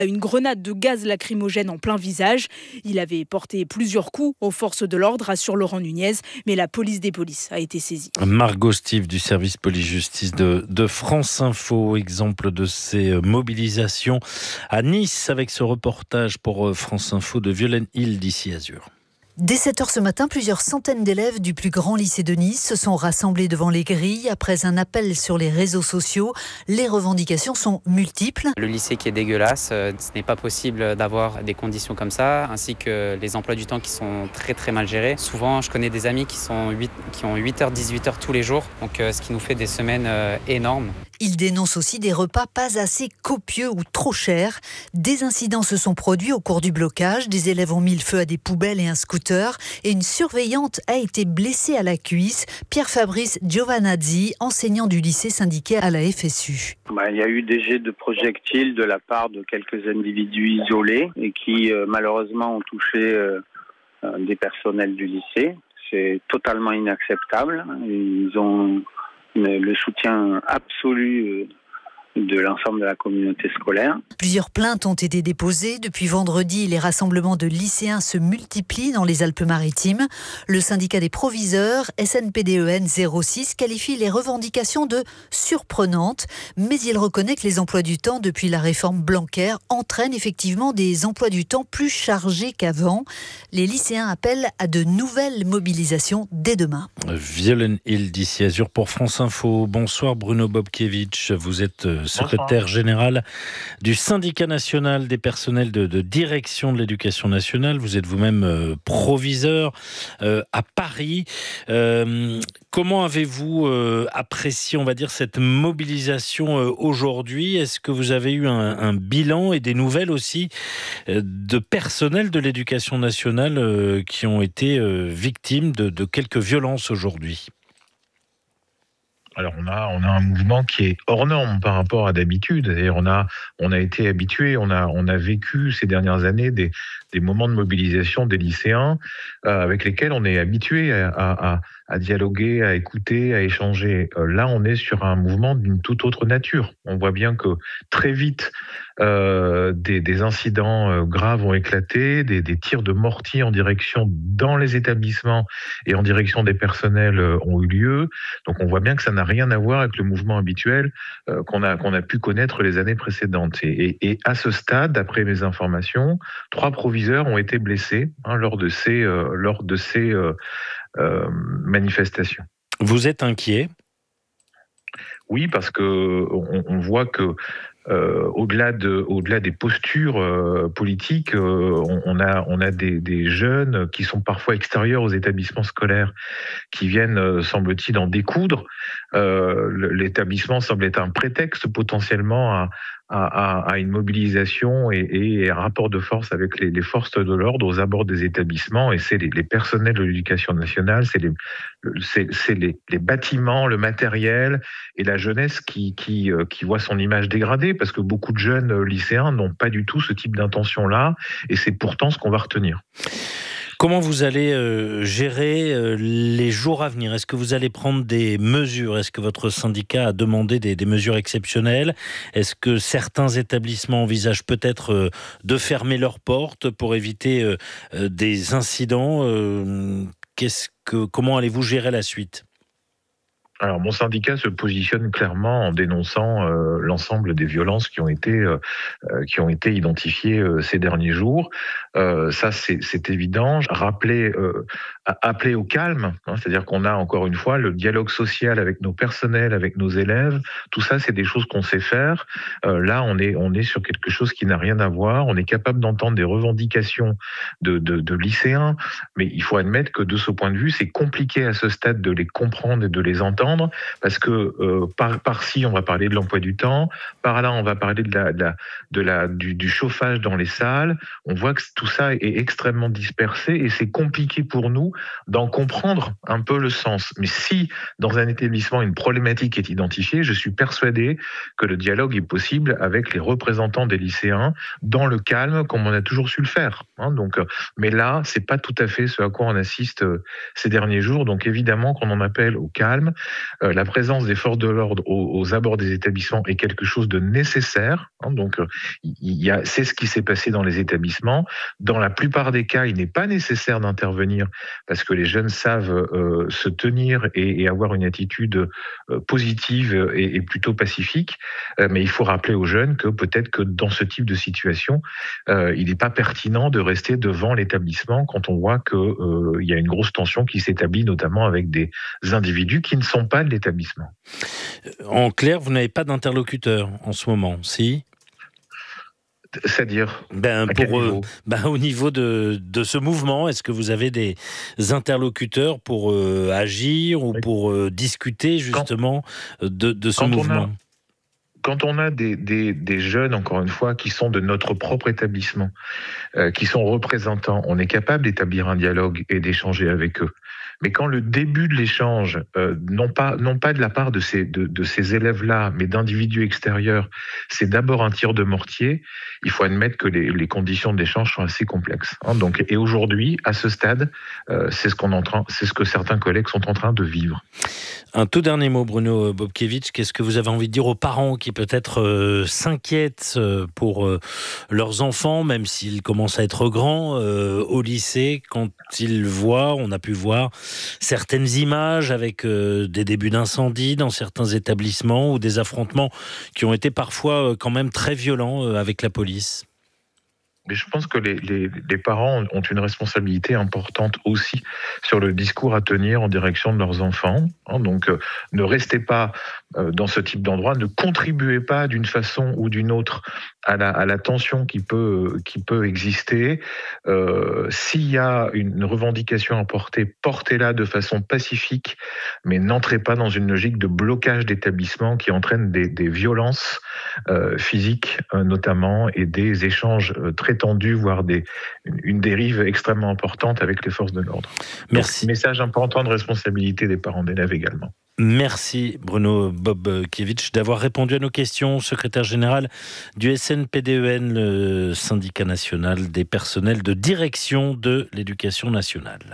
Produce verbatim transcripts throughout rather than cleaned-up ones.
Une grenade de gaz lacrymogène en plein visage. Il avait porté plusieurs coups aux forces de l'ordre, assure Laurent Nunez, mais la police des polices a été saisie. Margot Steve du service police-justice de, de France Info, exemple de ces mobilisations à Nice avec ce reportage pour France Info de Violaine Hill d'ici Azur. Dès sept heures ce matin, plusieurs centaines d'élèves du plus grand lycée de Nice se sont rassemblés devant les grilles après un appel sur les réseaux sociaux. Les revendications sont multiples. Le lycée qui est dégueulasse, ce n'est pas possible d'avoir des conditions comme ça, ainsi que les emplois du temps qui sont très très mal gérés. Souvent, je connais des amis qui, sont huit, qui ont huit heures, dix-huit heures tous les jours, donc euh, ce qui nous fait des semaines euh, énormes. Il dénonce aussi des repas pas assez copieux ou trop chers. Des incidents se sont produits au cours du blocage. Des élèves ont mis le feu à des poubelles et un scooter. Et une surveillante a été blessée à la cuisse. Pierre-Fabrice Giovanazzi, enseignant du lycée syndiqué à la F S U. Bah, il y a eu des jets de projectiles de la part de quelques individus isolés et qui euh, malheureusement ont touché euh, des personnels du lycée. C'est totalement inacceptable. Ils ont le soutien absolu de l'ensemble de la communauté scolaire. Plusieurs plaintes ont été déposées. Depuis vendredi, les rassemblements de lycéens se multiplient dans les Alpes-Maritimes. Le syndicat des proviseurs, S N P D E N zéro six, qualifie les revendications de surprenantes, mais il reconnaît que les emplois du temps depuis la réforme Blanquer entraînent effectivement des emplois du temps plus chargés qu'avant. Les lycéens appellent à de nouvelles mobilisations dès demain. Violaine Hill d'ici Azur pour France Info. Bonsoir Bruno Bobkiewicz, vous êtes secrétaire général du syndicat national des personnels de, de direction de l'éducation nationale. Vous êtes vous-même euh, proviseur euh, à Paris. Euh, comment avez-vous euh, apprécié, on va dire, cette mobilisation euh, aujourd'hui ? Est-ce que vous avez eu un, un bilan et des nouvelles aussi euh, de personnels de l'éducation nationale euh, qui ont été euh, victimes de, de quelques violences aujourd'hui ? Alors on a on a un mouvement qui est hors norme par rapport à d'habitude. Et on a on a été habitué, on a on a vécu ces dernières années des des moments de mobilisation des lycéens euh, avec lesquels on est habitué à, à à dialoguer, à écouter, à échanger. Euh, là, on est sur un mouvement d'une toute autre nature. On voit bien que très vite euh, des des incidents euh, graves ont éclaté, des des tirs de mortier en direction dans les établissements et en direction des personnels euh, ont eu lieu. Donc on voit bien que ça n'a rien à voir avec le mouvement habituel euh, qu'on a qu'on a pu connaître les années précédentes. Et, et, et à ce stade, d'après mes informations, trois proviseurs ont été blessés hein, lors de ces euh, lors de ces euh, euh, manifestations. Vous êtes inquiet ? Oui, parce que on, on voit que Euh, au-delà de, au-delà des postures euh, politiques, euh, on, on a, on a des, des jeunes qui sont parfois extérieurs aux établissements scolaires, qui viennent, euh, semble-t-il, en découdre. Euh, l'établissement semble être un prétexte potentiellement à, à, à une mobilisation et, et un rapport de force avec les, les forces de l'ordre aux abords des établissements. Et c'est les, les personnels de l'éducation nationale, c'est les, c'est, c'est les, les bâtiments, le matériel et la jeunesse qui, qui, euh, qui voit son image dégradée. Parce que beaucoup de jeunes lycéens n'ont pas du tout ce type d'intention-là, et c'est pourtant ce qu'on va retenir. Comment vous allez euh, gérer euh, les jours à venir ? Est-ce que vous allez prendre des mesures ? Est-ce que votre syndicat a demandé des, des mesures exceptionnelles ? Est-ce que certains établissements envisagent peut-être euh, de fermer leurs portes pour éviter euh, euh, des incidents ? euh, qu'est-ce que, Comment allez-vous gérer la suite ? Alors, mon syndicat se positionne clairement en dénonçant euh, l'ensemble des violences qui ont été euh, qui ont été identifiées euh, ces derniers jours. Euh, ça, c'est, c'est évident. Rappeler, euh, appeler au calme, hein, c'est-à-dire qu'on a encore une fois le dialogue social avec nos personnels, avec nos élèves. Tout ça, c'est des choses qu'on sait faire. Euh, là, on est on est sur quelque chose qui n'a rien à voir. On est capable d'entendre des revendications de, de, de lycéens, mais il faut admettre que de ce point de vue, c'est compliqué à ce stade de les comprendre et de les entendre. Parce que euh, par, par-ci, on va parler de l'emploi du temps, par là, on va parler de la, de la, de la, du, du chauffage dans les salles. On voit que tout ça est extrêmement dispersé et c'est compliqué pour nous d'en comprendre un peu le sens. Mais si, dans un établissement, une problématique est identifiée, je suis persuadé que le dialogue est possible avec les représentants des lycéens dans le calme, comme on a toujours su le faire. Hein, donc, mais là, c'est pas tout à fait ce à quoi on assiste ces derniers jours. Donc évidemment qu'on en appelle au calme. Euh, la présence des forces de l'ordre aux, aux abords des établissements est quelque chose de nécessaire. Hein, donc, euh, il y a, c'est ce qui s'est passé dans les établissements. Dans la plupart des cas, il n'est pas nécessaire d'intervenir parce que les jeunes savent euh, se tenir et, et avoir une attitude euh, positive et, et plutôt pacifique. Euh, mais il faut rappeler aux jeunes que peut-être que dans ce type de situation, euh, il n'est pas pertinent de rester devant l'établissement quand on voit qu'il euh, y a une grosse tension qui s'établit, notamment avec des individus qui ne sont pas de l'établissement. En clair, vous n'avez pas d'interlocuteur en ce moment, si ? C'est-à-dire ben, à pour, niveau euh, ben, au niveau de, de ce mouvement, est-ce que vous avez des interlocuteurs pour euh, agir ou pour euh, discuter justement quand, de, de ce mouvement ? Quand on a des, des, des jeunes, encore une fois, qui sont de notre propre établissement, euh, qui sont représentants, on est capable d'établir un dialogue et d'échanger avec eux. Mais quand le début de l'échange, euh, non pas non pas de la part de ces de, de ces élèves-là, mais d'individus extérieurs, c'est d'abord un tir de mortier. Il faut admettre que les, les conditions de l'échange sont assez complexes. Hein, donc, et aujourd'hui, à ce stade, euh, c'est ce qu'on est en train, c'est ce que certains collègues sont en train de vivre. Un tout dernier mot, Bruno Bobkiewicz. Qu'est-ce que vous avez envie de dire aux parents qui peut-être euh, s'inquiètent pour euh, leurs enfants, même s'ils commencent à être grands, euh, au lycée, quand ils voient, on a pu voir certaines images avec euh, des débuts d'incendie dans certains établissements ou des affrontements qui ont été parfois euh, quand même très violents euh, avec la police? Mais je pense que les, les, les parents ont une responsabilité importante aussi sur le discours à tenir en direction de leurs enfants. Hein, donc, euh, ne restez pas euh, dans ce type d'endroit, ne contribuez pas d'une façon ou d'une autre à la, à la tension qui peut, qui peut exister. Euh, s'il y a une revendication à porter, portez-la de façon pacifique, mais n'entrez pas dans une logique de blocage d'établissement qui entraîne des, des violences euh, physiques euh, notamment et des échanges euh, très tendus, voire des, une, une dérive extrêmement importante avec les forces de l'ordre. Merci. Donc, message important de responsabilité des parents d'élèves également. Merci Bruno Bobkiewicz d'avoir répondu à nos questions. Secrétaire général du S N P D E N, le syndicat national des personnels de direction de l'éducation nationale.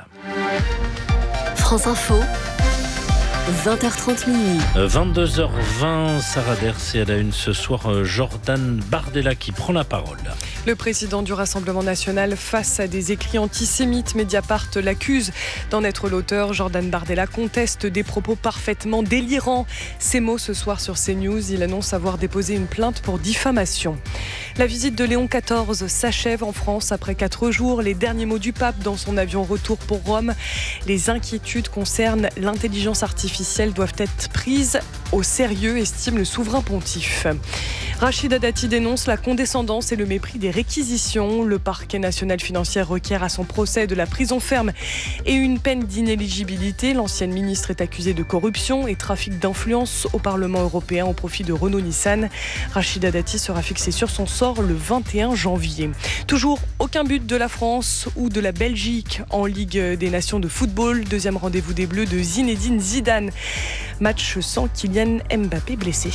France Info, vingt heures trente minuit. vingt-deux heures vingt, Sarah Derse, à la une ce soir, Jordan Bardella qui prend la parole. Le président du Rassemblement national face à des écrits antisémites. Mediapart l'accuse d'en être l'auteur. Jordan Bardella conteste des propos parfaitement délirants. Ces mots ce soir sur CNews. Il annonce avoir déposé une plainte pour diffamation. La visite de Léon quatorze s'achève en France après quatre jours. Les derniers mots du pape dans son avion retour pour Rome. Les inquiétudes concernent l'intelligence artificielle doivent être prises au sérieux, estime le souverain pontife. Rachida Dati dénonce la condescendance et le mépris des réquisitions. Le parquet national financier requiert à son procès de la prison ferme et une peine d'inéligibilité. L'ancienne ministre est accusée de corruption et trafic d'influence au Parlement européen au profit de Renault-Nissan. Rachida Dati sera fixée sur son sort le vingt et un janvier. Toujours aucun but de la France ou de la Belgique en Ligue des Nations de football. Deuxième rendez-vous des Bleus de Zinedine Zidane. Match sans Kylian Mbappé blessé.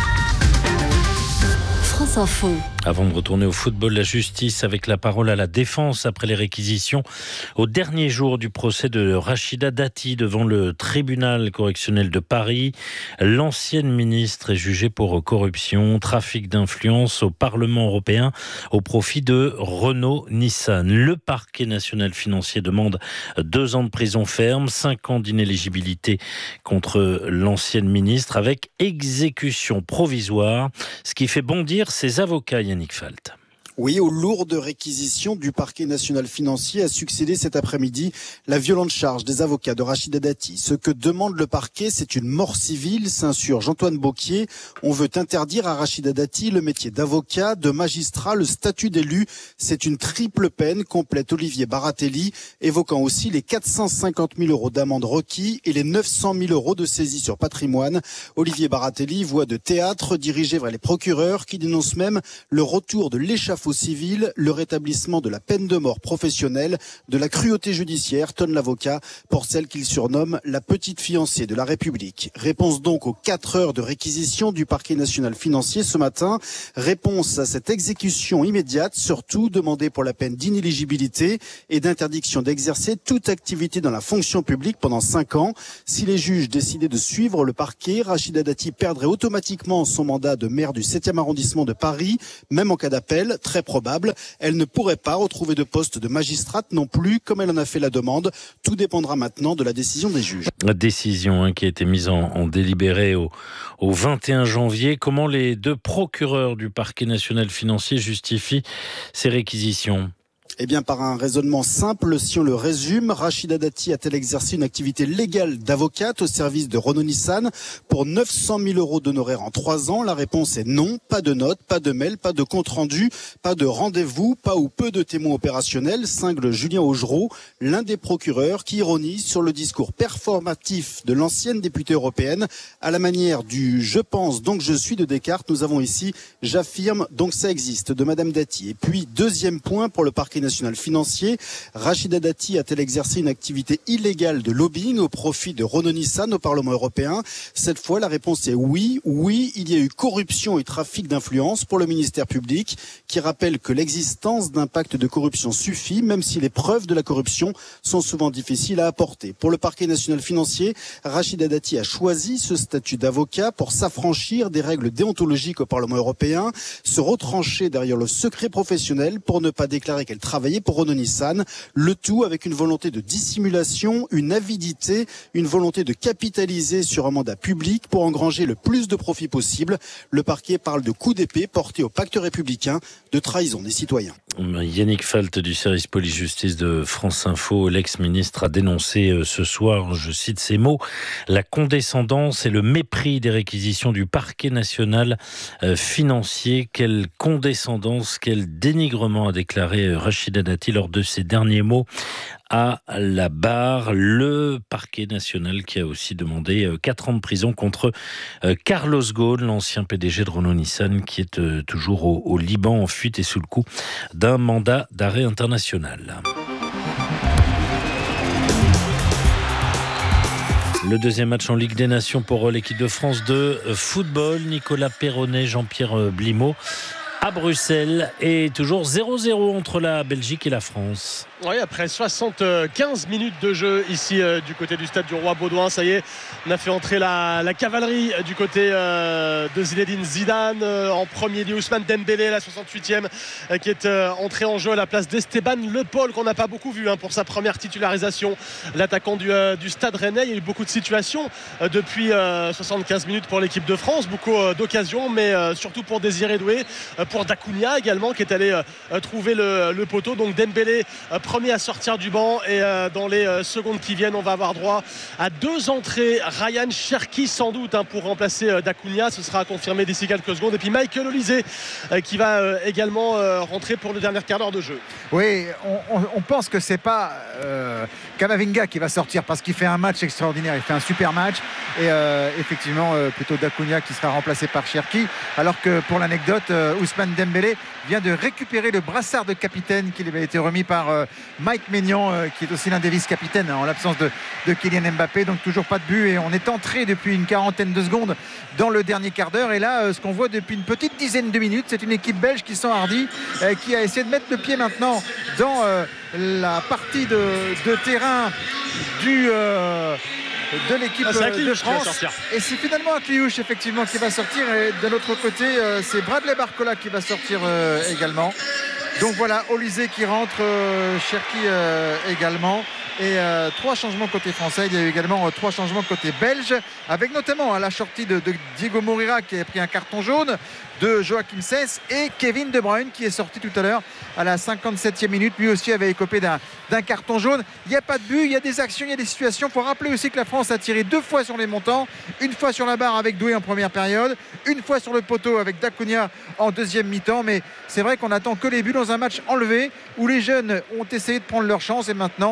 France Info. Avant de retourner au football, la justice avec la parole à la défense après les réquisitions au dernier jour du procès de Rachida Dati devant le tribunal correctionnel de Paris. L'ancienne ministre est jugée pour corruption, trafic d'influence au Parlement européen au profit de Renault-Nissan. Le parquet national financier demande deux ans de prison ferme, cinq ans d'inéligibilité contre l'ancienne ministre avec exécution provisoire, ce qui fait bondir ses avocats. Yannick Falt. Oui, aux lourdes réquisitions du parquet national financier a succédé cet après-midi la violente charge des avocats de Rachida Dati. Ce que demande le parquet, c'est une mort civile, s'insurge Antoine Beauquier. On veut interdire à Rachida Dati le métier d'avocat, de magistrat, le statut d'élu. C'est une triple peine, complète Olivier Baratelli, évoquant aussi les quatre cent cinquante mille euros d'amende requis et les neuf cent mille euros de saisie sur patrimoine. Olivier Baratelli, voix de théâtre dirigée vers les procureurs qui dénoncent même le retour de l'échafaudage impôts civils, le rétablissement de la peine de mort professionnelle, de la cruauté judiciaire, tonne l'avocat, pour celle qu'il surnomme la petite fiancée de la République. Réponse donc aux quatre heures de réquisition du parquet national financier ce matin. Réponse à cette exécution immédiate, surtout demandée pour la peine d'inéligibilité et d'interdiction d'exercer toute activité dans la fonction publique pendant cinq ans. Si les juges décidaient de suivre le parquet, Rachida Dati perdrait automatiquement son mandat de maire du septième arrondissement de Paris. Même en cas d'appel, très probable, elle ne pourrait pas retrouver de poste de magistrate non plus, comme elle en a fait la demande. Tout dépendra maintenant de la décision des juges. La décision hein, qui a été mise en, en délibéré au, au vingt et un janvier. Comment les deux procureurs du parquet national financier justifient ces réquisitions ? Eh bien, par un raisonnement simple, si on le résume, Rachida Dati a-t-elle exercé une activité légale d'avocate au service de Renault-Nissan pour neuf cent mille euros d'honoraires en trois ans? La réponse est non. Pas de notes, pas de mail, pas de compte-rendu, pas de rendez-vous, pas ou peu de témoins opérationnels, cingle Julien Augereau, l'un des procureurs qui ironise sur le discours performatif de l'ancienne députée européenne à la manière du « je pense donc je suis » de Descartes. Nous avons ici « j'affirme donc ça existe » de Madame Dati. Et puis, deuxième point pour le parquet national financier, Rachida Dati a-t-elle exercé une activité illégale de lobbying au profit de Renault-Nissan au Parlement européen? Cette fois, la réponse est oui. Oui, il y a eu corruption et trafic d'influence pour le ministère public, qui rappelle que l'existence d'un pacte de corruption suffit, même si les preuves de la corruption sont souvent difficiles à apporter. Pour le parquet national financier, Rachida Dati a choisi ce statut d'avocat pour s'affranchir des règles déontologiques au Parlement européen, se retrancher derrière le secret professionnel pour ne pas déclarer qu'elle travailler pour Renault-Nissan, le tout avec une volonté de dissimulation, une avidité, une volonté de capitaliser sur un mandat public pour engranger le plus de profit possible. Le parquet parle de coup d'épée porté au pacte républicain, de trahison des citoyens. Yannick Falt du service police-justice de France Info, l'ex-ministre a dénoncé ce soir, je cite ces mots, la condescendance et le mépris des réquisitions du parquet national financier. Quelle condescendance, quel dénigrement, a déclaré Rachida Dati lors de ses derniers mots à la barre. Le parquet national qui a aussi demandé quatre ans de prison contre Carlos Ghosn, l'ancien P D G de Renault-Nissan, qui est toujours au, au Liban en fuite et sous le coup d'un mandat d'arrêt international. Le deuxième match en Ligue des Nations pour l'équipe de France de football. Nicolas Perronnet, Jean-Pierre Blimaud à Bruxelles, et toujours zéro zéro entre la Belgique et la France. Oui, après soixante-quinze minutes de jeu ici euh, du côté du stade du Roi Baudouin, ça y est, on a fait entrer la, la cavalerie du côté euh, de Zinedine Zidane. Euh, en premier lieu, Ousmane Dembélé, la soixante-huitième, euh, qui est euh, entré en jeu à la place d'Esteban Le Paul, qu'on n'a pas beaucoup vu hein, pour sa première titularisation. L'attaquant du, euh, du Stade Rennais. Il y a eu beaucoup de situations euh, depuis euh, soixante-quinze minutes pour l'équipe de France, beaucoup euh, d'occasions, mais euh, surtout pour Désiré Doué, euh, pour Dacunia également, qui est allé euh, trouver le, le poteau. Donc Dembélé euh, premier à sortir du banc, et euh, dans les euh, secondes qui viennent, on va avoir droit à deux entrées. Ryan Cherki sans doute hein, pour remplacer euh, Dacunia, ce sera confirmé d'ici quelques secondes, et puis Michael Olise euh, qui va euh, également euh, rentrer pour le dernier quart d'heure de jeu. Oui, on, on, on pense que c'est pas euh, Camavinga qui va sortir, parce qu'il fait un match extraordinaire, il fait un super match, et euh, effectivement euh, plutôt Dacunia qui sera remplacé par Cherki, alors que pour l'anecdote, euh, Ousmane Dembélé vient de récupérer le brassard de capitaine qui lui avait été remis par euh, Mike Maignan, euh, qui est aussi l'un des vice-capitaines hein, en l'absence de, de Kylian Mbappé. Donc toujours pas de but, et on est entré depuis une quarantaine de secondes dans le dernier quart d'heure, et là euh, ce qu'on voit depuis une petite dizaine de minutes, c'est une équipe belge qui s'enhardit, euh, qui a essayé de mettre le pied maintenant dans euh, la partie de, de terrain du euh, de l'équipe ah, de France, et c'est finalement Akliouche effectivement qui va sortir, et de l'autre côté euh, c'est Bradley Barcola qui va sortir euh, également. Donc voilà, Olise qui rentre, euh, Cherki euh, également, et euh, trois changements côté français. Il y a eu également euh, trois changements côté belge, avec notamment à la sortie de, de Diego Moreira qui a pris un carton jaune, de Joachim Sess, et Kevin De Bruyne qui est sorti tout à l'heure à la cinquante-septième minute, lui aussi avait écopé d'un, d'un carton jaune. Il n'y a pas de but, il y a des actions, il y a des situations. Il faut rappeler aussi que la France a tiré deux fois sur les montants, une fois sur la barre avec Doué en première période, une fois sur le poteau avec Dacunia en deuxième mi-temps, mais c'est vrai qu'on attend que les buts dans un match enlevé où les jeunes ont essayé de prendre leur chance, et maintenant effectivement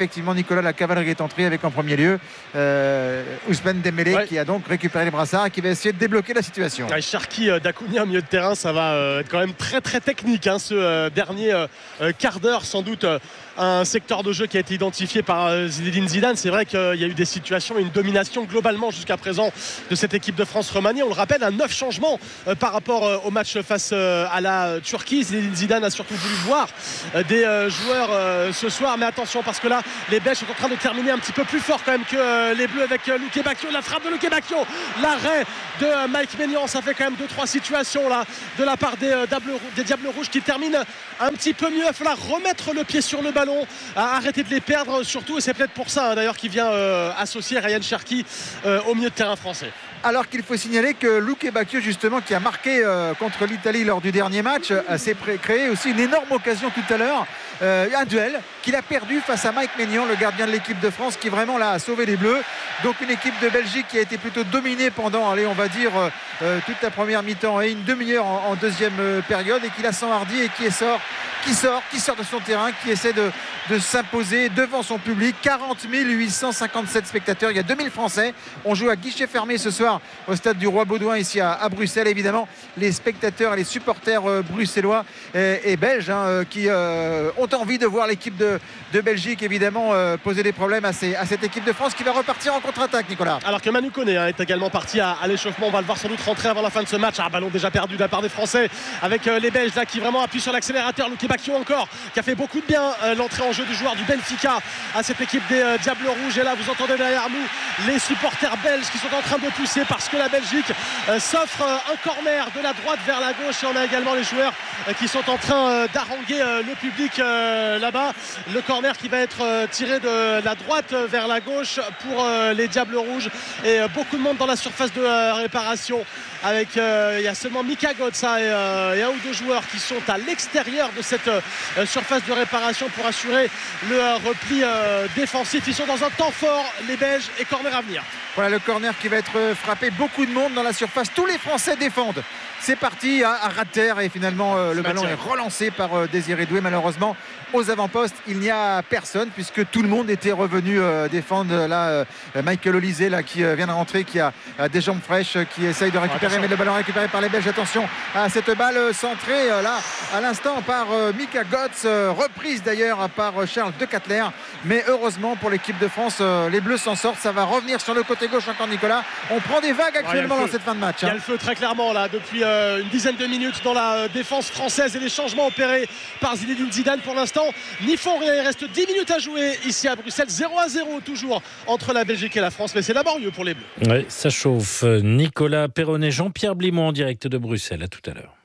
effectivement, Nicolas, la cavalerie est entrée avec en premier lieu euh, Ousmane Dembélé ouais. qui a donc récupéré les brassards et qui va essayer de débloquer la situation. Ouais, Cherki euh, d'Acuna au milieu de terrain, ça va euh, être quand même très très technique hein, ce euh, dernier euh, quart d'heure, sans doute euh, un secteur de jeu qui a été identifié par euh, Zinedine Zidane. C'est vrai qu'il y a eu des situations, une domination globalement jusqu'à présent de cette équipe de France-Roumanie. On le rappelle, un neuf changements euh, par rapport euh, au match face euh, à la Turquie. Zinedine Zidane a surtout voulu voir euh, des euh, joueurs euh, ce soir, mais attention parce que là les Belges sont en train de terminer un petit peu plus fort quand même que euh, les Bleus avec euh, Luke Bacchio, la frappe de Luke Bacchio, l'arrêt de euh, Mike Maignan. Ça fait quand même deux trois situations là de la part des, euh, Diables, des Diables Rouges qui terminent un petit peu mieux. Il va falloir remettre le pied sur le ballon, à arrêter de les perdre surtout, et c'est peut-être pour ça hein, d'ailleurs qu'il vient euh, associer Ryan Cherki euh, au milieu de terrain français. Alors qu'il faut signaler que Luke Bacchio, justement, qui a marqué euh, contre l'Italie lors du dernier match, euh, s'est pré- créé aussi une énorme occasion tout à l'heure. Euh, un duel qu'il a perdu face à Mike Maignan, le gardien de l'équipe de France, qui vraiment là a sauvé les Bleus. Donc une équipe de Belgique qui a été plutôt dominée pendant, allez, on va dire, euh, toute la première mi-temps et une demi-heure en, en deuxième euh, période, et qui l'a s'enhardi et qui sort, qui sort, qui sort de son terrain, qui essaie de, de s'imposer devant son public. quarante mille huit cent cinquante-sept spectateurs. Il y a deux mille Français. On joue à guichet fermé ce soir au stade du Roi Baudouin ici à, à Bruxelles. Évidemment, les spectateurs et les supporters euh, bruxellois et, et belges hein, euh, qui euh, ont envie de voir l'équipe de, de Belgique évidemment euh, poser des problèmes à, ces, à cette équipe de France qui va repartir en contre-attaque, Nicolas. Alors que Manu Koné hein, est également parti à, à l'échauffement. On va le voir sans doute rentrer avant la fin de ce match. Un ballon déjà perdu de la part des Français avec euh, les Belges là qui vraiment appuient sur l'accélérateur. Luke Bacchio encore qui a fait beaucoup de bien euh, l'entrée en jeu du joueur du Benfica à cette équipe des euh, Diables Rouges. Et là vous entendez derrière nous les supporters belges qui sont en train de pousser parce que la Belgique euh, s'offre euh, un corner de la droite vers la gauche, et on a également les joueurs euh, qui sont en train euh, d'haranguer euh, le public euh, là-bas. Le corner qui va être euh, tiré de la droite vers la gauche pour euh, les Diables Rouges, et euh, beaucoup de monde dans la surface de euh, réparation avec euh, il y a seulement Mika Godsa et, euh, et un ou deux joueurs qui sont à l'extérieur de cette euh, surface de réparation pour assurer le euh, repli euh, défensif. Ils sont dans un temps fort les Belges, et corner à venir. Voilà le corner qui va être frappé, beaucoup de monde dans la surface, tous les Français défendent. C'est parti à, à ras de terre, et finalement euh, le ballon est relancé par euh, Désiré Doué. Malheureusement aux avant-postes il n'y a personne puisque tout le monde était revenu euh, défendre là euh, Michael Olysée là qui euh, vient de rentrer, qui a euh, des jambes fraîches, qui essaye de récupérer. Attention. Mais le ballon récupéré par les Belges. Attention à cette balle euh, centrée euh, là à l'instant par euh, Mika Götze, euh, reprise d'ailleurs par euh, Charles De Catler. Mais heureusement pour l'équipe de France, euh, les Bleus s'en sortent. Ça va revenir sur le côté gauche encore, Nicolas. On prend des vagues actuellement ouais, dans cette fin de match. Il y a le feu très clairement là depuis euh, une dizaine de minutes dans la euh, défense française, et les changements opérés par Zinedine Zidane pour l'instant n'y font rien. Il reste dix minutes à jouer ici à Bruxelles. zéro à zéro toujours entre la Belgique et la France, mais c'est laborieux pour les Bleus. Oui, ça chauffe. Nicolas Perronnet, Jean-Pierre Blimont en direct de Bruxelles. À tout à l'heure.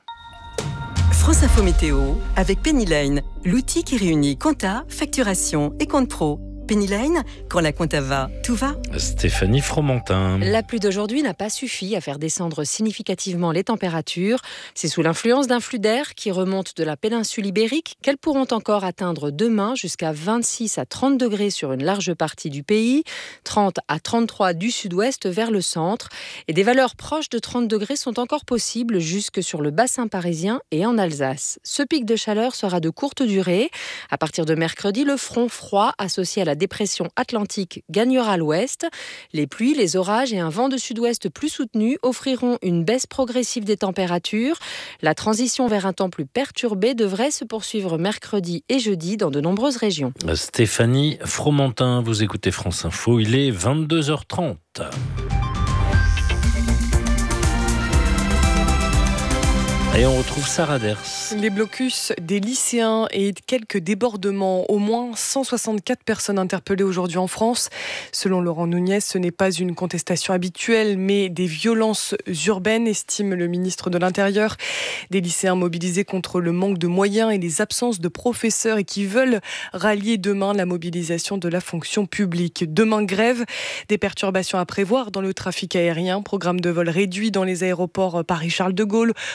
France Info Météo avec Pennyline, l'outil qui réunit compta, facturation et compte pro. Pennyline, quand la compta va, tout va. Stéphanie Fromentin. La pluie d'aujourd'hui n'a pas suffi à faire descendre significativement les températures. C'est sous l'influence d'un flux d'air qui remonte de la péninsule ibérique qu'elles pourront encore atteindre demain jusqu'à vingt-six à trente degrés sur une large partie du pays, trente à trente-trois du sud-ouest vers le centre. Et des valeurs proches de trente degrés sont encore possibles jusque sur le bassin parisien et en Alsace. Ce pic de chaleur sera de courte durée. À partir de mercredi, le front froid associé à la dépression atlantique gagnera l'ouest. Les pluies, les orages et un vent de sud-ouest plus soutenu offriront une baisse progressive des températures. La transition vers un temps plus perturbé devrait se poursuivre mercredi et jeudi dans de nombreuses régions. Stéphanie Fromentin, vous écoutez France Info, il est vingt-deux heures trente. Et on retrouve Sarah Ders. Les blocus des lycéens et quelques débordements. Au moins cent soixante-quatre personnes interpellées aujourd'hui en France. Selon Laurent Nunez, ce n'est pas une contestation habituelle, mais des violences urbaines, estime le ministre de l'Intérieur. Des lycéens mobilisés contre le manque de moyens et les absences de professeurs et qui veulent rallier demain la mobilisation de la fonction publique. Demain, grève, des perturbations à prévoir dans le trafic aérien, programme de vol réduit dans les aéroports Paris-Charles de Gaulle ou encore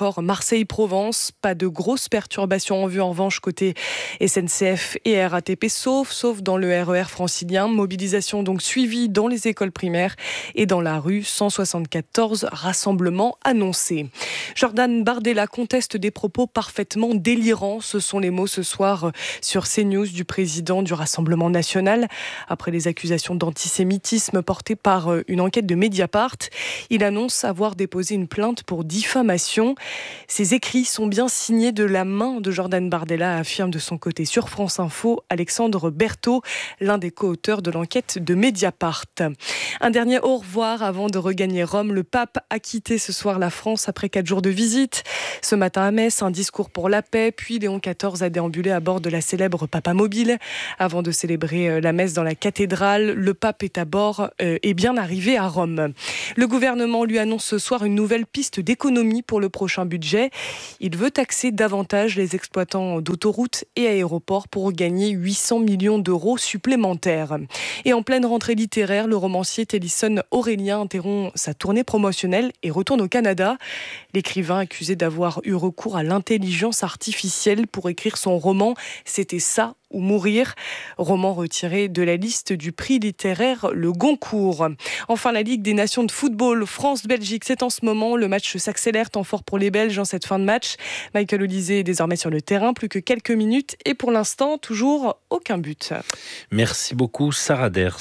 encore Marseille-Provence. Pas de grosses perturbations en vue en revanche côté S N C F et R A T P, sauf, sauf dans le R E R francilien. Mobilisation donc suivie dans les écoles primaires et dans la rue. cent soixante-quatorze rassemblements annoncés. Jordan Bardella conteste des propos parfaitement délirants. Ce sont les mots ce soir sur CNews du président du Rassemblement national. Après les accusations d'antisémitisme portées par une enquête de Mediapart, il annonce avoir déposé une plainte pour diffamation. Ces écrits sont bien signés de la main de Jordan Bardella, affirme de son côté sur France Info Alexandre Berthaud, l'un des co-auteurs de l'enquête de Mediapart. Un dernier au revoir avant de regagner Rome. Le pape a quitté ce soir la France après quatre jours de visite. Ce matin à Metz, un discours pour la paix, puis Léon quatorze a déambulé à bord de la célèbre Papamobile. Avant de célébrer la messe dans la cathédrale, le pape est à bord euh, et bien arrivé à Rome. Le gouvernement lui annonce ce soir une nouvelle piste d'économie pour le prochain budget. Il veut taxer davantage les exploitants d'autoroutes et aéroports pour gagner huit cents millions d'euros supplémentaires. Et en pleine rentrée littéraire, le romancier Tennyson Aurélien interrompt sa tournée promotionnelle et retourne au Canada. L'écrivain accusé d'avoir eu recours à l'intelligence artificielle pour écrire son roman « C'était ça ou mourir », roman retiré de la liste du prix littéraire Le Goncourt. Enfin, la Ligue des Nations de football France-Belgique, c'est en ce moment. Le match s'accélère, tant fort pour les Belges en cette fin de match. Michael Olysée est désormais sur le terrain, plus que quelques minutes et pour l'instant, toujours aucun but. Merci beaucoup, Sarah Ders.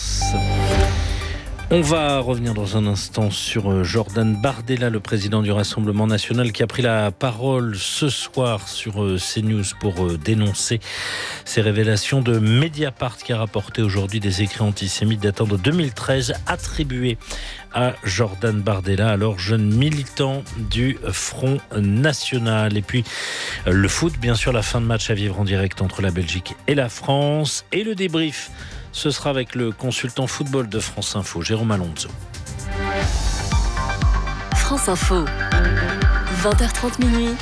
On va revenir dans un instant sur Jordan Bardella, le président du Rassemblement national, qui a pris la parole ce soir sur CNews pour dénoncer ces révélations de Mediapart, qui a rapporté aujourd'hui des écrits antisémites datant de deux mille treize attribués à Jordan Bardella, alors jeune militant du Front National. Et puis le foot, bien sûr, la fin de match à vivre en direct entre la Belgique et la France. Et le débrief, ce sera avec le consultant football de France Info, Jérôme Alonso. France Info, vingt heures trente minuit.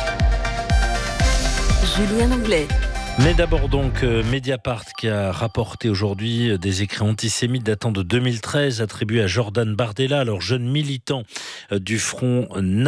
Julien Anglais. Mais d'abord donc Mediapart qui a rapporté aujourd'hui des écrits antisémites datant de deux mille treize attribués à Jordan Bardella, alors jeune militant du Front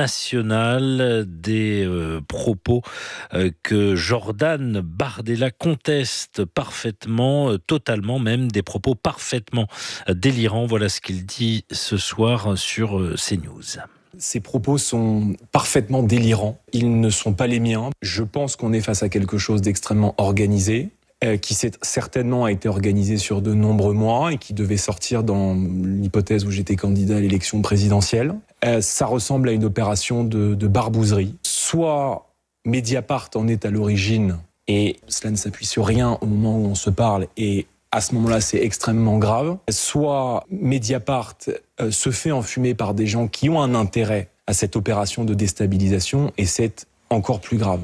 National, des euh, propos euh, que Jordan Bardella conteste parfaitement, euh, totalement même, des propos parfaitement délirants. Voilà ce qu'il dit ce soir sur euh, CNews. Ces propos sont parfaitement délirants. Ils ne sont pas les miens. Je pense qu'on est face à quelque chose d'extrêmement organisé, euh, qui s'est, certainement a été organisé sur de nombreux mois et qui devait sortir dans l'hypothèse où j'étais candidat à l'élection présidentielle. Euh, ça ressemble à une opération de, de barbouzerie. Soit Mediapart en est à l'origine et cela ne s'appuie sur rien au moment où on se parle et à ce moment-là, c'est extrêmement grave. Soit Mediapart euh, se fait enfumer par des gens qui ont un intérêt à cette opération de déstabilisation et c'est encore plus grave.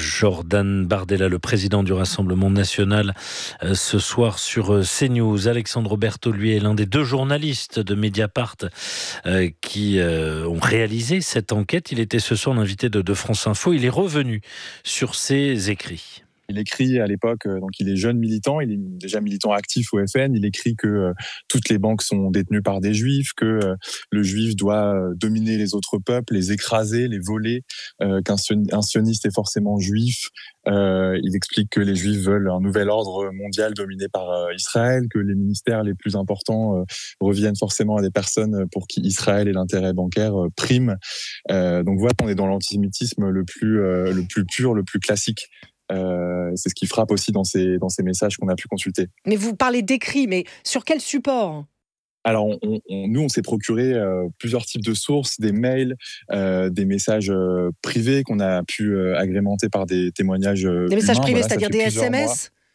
Jordan Bardella, le président du Rassemblement national, euh, ce soir sur euh, CNews. Alexandre Berthaud, lui, est l'un des deux journalistes de Mediapart euh, qui euh, ont réalisé cette enquête. Il était ce soir l'invité de, de France Info. Il est revenu sur ses écrits. Il écrit à l'époque, donc il est jeune militant, il est déjà militant actif au F N, il écrit que euh, toutes les banques sont détenues par des juifs, que euh, le juif doit euh, dominer les autres peuples, les écraser, les voler, euh, qu'un un sioniste est forcément juif. Euh, il explique que les juifs veulent un nouvel ordre mondial dominé par euh, Israël, que les ministères les plus importants euh, reviennent forcément à des personnes pour qui Israël et l'intérêt bancaire euh, priment. Euh, donc voilà, on est dans l'antisémitisme le plus, euh, le plus pur, le plus classique. Euh, c'est ce qui frappe aussi dans ces, dans ces messages qu'on a pu consulter. Mais vous parlez d'écrits, mais sur quel support ? Alors, on, on, nous, on s'est procuré euh, plusieurs types de sources, des mails, euh, des messages euh, privés qu'on a pu euh, agrémenter par des témoignages euh, Des messages humains. privés, Voilà, c'est-à-dire des S M S ? mois.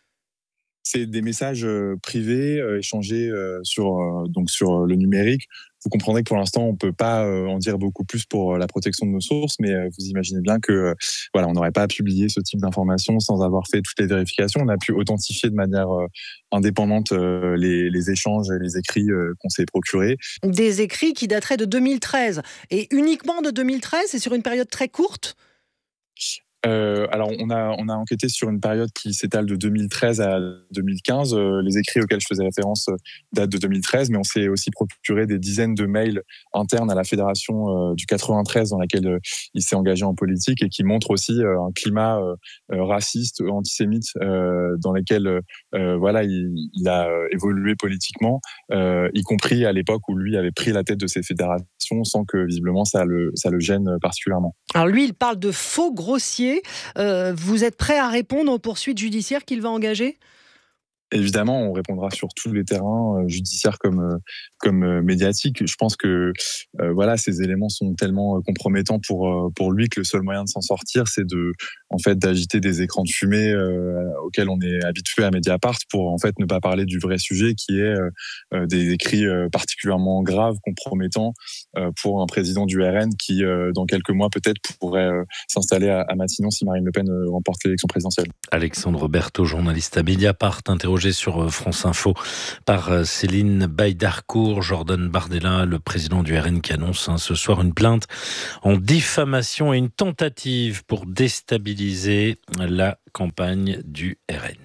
C'est des messages euh, privés euh, échangés euh, sur, euh, donc sur le numérique. Vous comprendrez que pour l'instant, on ne peut pas euh, en dire beaucoup plus pour euh, la protection de nos sources, mais euh, vous imaginez bien que euh, voilà, on n'aurait pas publié ce type d'informations sans avoir fait toutes les vérifications. On a pu authentifier de manière euh, indépendante euh, les, les échanges et les écrits euh, qu'on s'est procurés. Des écrits qui dateraient de deux mille treize. Et uniquement de deux mille treize, c'est sur une période très courte ? Euh, alors, on a, on a enquêté sur une période qui s'étale de deux mille treize à deux mille quinze. Euh, les écrits auxquels je faisais référence euh, datent de deux mille treize, mais on s'est aussi procuré des dizaines de mails internes à la fédération euh, du quatre-vingt-treize dans laquelle euh, il s'est engagé en politique et qui montrent aussi euh, un climat euh, euh, raciste, antisémite, euh, dans lequel euh, voilà, il, il a évolué politiquement, euh, y compris à l'époque où lui avait pris la tête de ces fédérations sans que visiblement ça le, ça le gêne particulièrement. Alors lui, il parle de faux grossiers. Euh, vous êtes prêt à répondre aux poursuites judiciaires qu'il va engager ? Évidemment, on répondra sur tous les terrains euh, judiciaires comme euh, comme euh, médiatiques. Je pense que euh, voilà, ces éléments sont tellement euh, compromettants pour euh, pour lui que le seul moyen de s'en sortir, c'est de en fait d'agiter des écrans de fumée euh, auxquels on est habitué à Mediapart pour en fait ne pas parler du vrai sujet qui est euh, des écrits euh, particulièrement graves, compromettants euh, pour un président du R N qui euh, dans quelques mois peut-être pourrait euh, s'installer à, à Matignon si Marine Le Pen euh, remporte l'élection présidentielle. Alexandre Berthaud, journaliste à Mediapart, interrogé sur France Info par Céline Baïdarcourt. Jordan Bardella, le président du R N, qui annonce hein, ce soir une plainte en diffamation et une tentative pour déstabiliser la campagne du R N.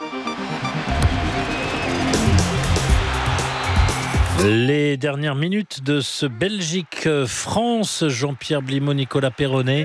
Les dernières minutes de ce Belgique-France, Jean-Pierre Blimaud, Nicolas Perronnet.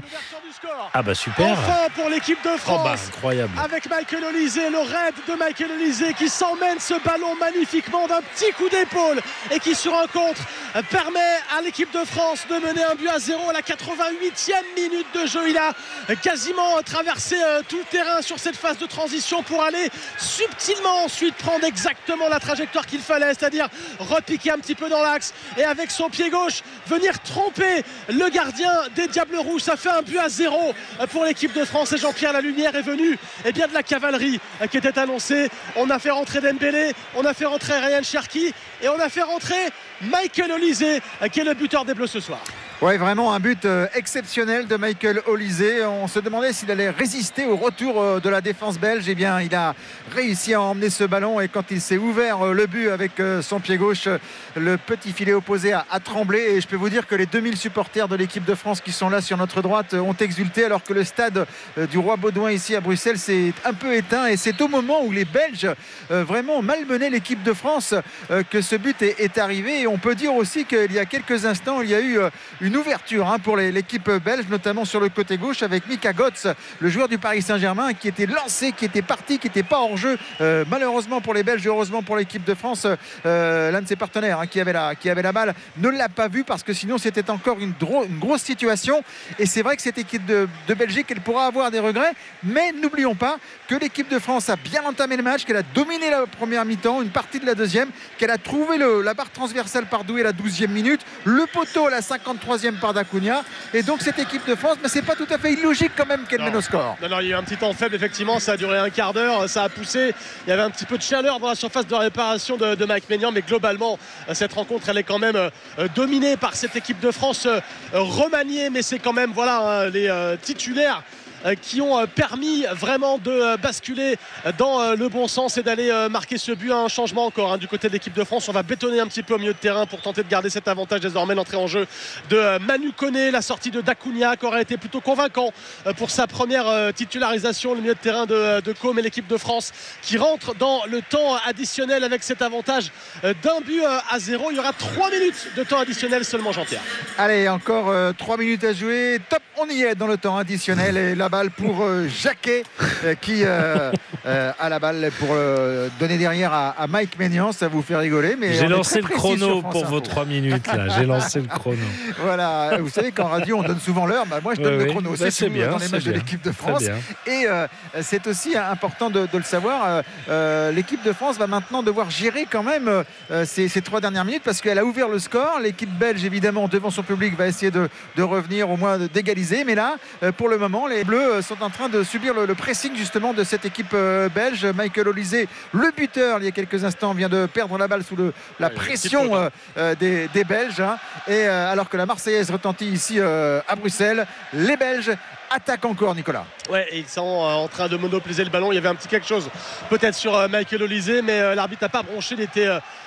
Ah bah super. Enfin pour l'équipe de France. Oh bah incroyable. Avec Michael Olise, le raid de Michael Olise qui s'emmène ce ballon magnifiquement d'un petit coup d'épaule et qui sur un contre permet à l'équipe de France de mener un but à zéro à la quatre-vingt-huitième minute de jeu. Il a quasiment traversé tout le terrain sur cette phase de transition pour aller subtilement ensuite prendre exactement la trajectoire qu'il fallait, c'est-à-dire repiquer un petit peu dans l'axe et avec son pied gauche venir tromper le gardien des Diables Rouges. Ça fait un but à zéro pour l'équipe de France et Jean-Pierre, la lumière est venue eh bien, de la cavalerie qui était annoncée. On a fait rentrer Dembélé, on a fait rentrer Ryan Cherki et on a fait rentrer Michael Olise qui est le buteur des Bleus ce soir. Oui, vraiment un but exceptionnel de Michael Olise. On se demandait s'il allait résister au retour de la défense belge. Eh bien, il a réussi à emmener ce ballon et quand il s'est ouvert le but avec son pied gauche, le petit filet opposé a, a tremblé. Et je peux vous dire que les deux mille supporters de l'équipe de France qui sont là sur notre droite ont exulté alors que le stade du Roi Baudouin ici à Bruxelles s'est un peu éteint. Et c'est au moment où les Belges vraiment malmenaient l'équipe de France que ce but est, est arrivé. Et on peut dire aussi qu'il y a quelques instants, il y a eu une ouverture hein, pour les, l'équipe belge, notamment sur le côté gauche avec Mika Götze, le joueur du Paris Saint-Germain qui était lancé, qui était parti, qui n'était pas hors jeu. Euh, malheureusement pour les Belges, heureusement pour l'équipe de France, euh, l'un de ses partenaires hein, qui, avait la, qui avait la balle ne l'a pas vu parce que sinon c'était encore une, dro- une grosse situation. Et c'est vrai que cette équipe de, de Belgique, elle pourra avoir des regrets, mais n'oublions pas que l'équipe de France a bien entamé le match, qu'elle a dominé la première mi-temps, une partie de la deuxième, qu'elle a trouvé le, la barre transversale par Doué à la douzième minute, le poteau à la cinquante-troisième par Dacunia, et donc cette équipe de France, mais c'est pas tout à fait illogique quand même qu'elle mène au score. Non, non, il y a eu un petit temps faible effectivement, ça a duré un quart d'heure, ça a poussé, il y avait un petit peu de chaleur dans la surface de réparation de, de Mike Maignan, mais globalement cette rencontre elle est quand même euh, dominée par cette équipe de France euh, remaniée, mais c'est quand même voilà hein, les euh, titulaires qui ont permis vraiment de basculer dans le bon sens et d'aller marquer ce but. Un changement encore hein, du côté de l'équipe de France. On va bétonner un petit peu au milieu de terrain pour tenter de garder cet avantage. Désormais l'entrée en jeu de Manu Koné, la sortie de Dacunia qui aurait été plutôt convaincant pour sa première titularisation. Le milieu de terrain de, de Com et l'équipe de France qui rentre dans le temps additionnel avec cet avantage d'un but à zéro. Il y aura trois minutes de temps additionnel seulement, Jean-Pierre. Allez, encore euh, trois minutes à jouer. Top, on y est dans le temps additionnel et la balle pour euh, Jacquet euh, qui euh, euh, a la balle pour euh, donner derrière à, à Mike Maignan. Ça vous fait rigoler, mais j'ai lancé le chrono pour vos trois minutes là. J'ai lancé le chrono. Voilà, vous savez qu'en radio on donne souvent l'heure. Bah, moi je donne oui, le chrono. oui. C'est, bah, c'est bien dans les matchs bien. de l'équipe de France. Et euh, c'est aussi important de, de le savoir. Euh, euh, l'équipe de France va maintenant devoir gérer quand même euh, ces, ces trois dernières minutes parce qu'elle a ouvert le score. L'équipe belge évidemment devant son public va essayer de, de revenir au moins d'égaliser. Mais là, euh, pour le moment, les Bleus sont en train de subir le, le pressing justement de cette équipe euh, belge. Michael Olise, le buteur, il y a quelques instants, vient de perdre la balle sous le, la ouais, pression euh, euh, des, des Belges. Hein. Et euh, alors que la Marseillaise retentit ici euh, à Bruxelles, les Belges attaquent encore, Nicolas. Ouais, et ils sont euh, en train de monopoliser le ballon. Il y avait un petit quelque chose peut-être sur euh, Michael Olise, mais euh, l'arbitre n'a pas bronché. Il était euh,